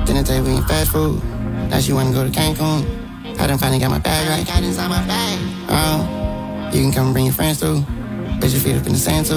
Dinner table eating fast food. Now she wanna go to Cancun. I done finally got my bag right. Got inside my bag. You can come bring your friends too. Bet your feet up in the sand too.